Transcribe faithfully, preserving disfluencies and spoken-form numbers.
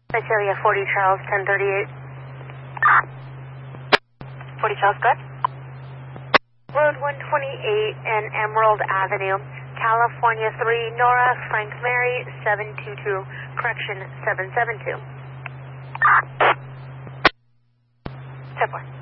Visalia forty Charles, ten thirty-eight. forty Charles, good. Road one twenty-eight and Emerald Avenue, California three, Nora, Frank Mary, seven two two, correction, seven seven two. ten four.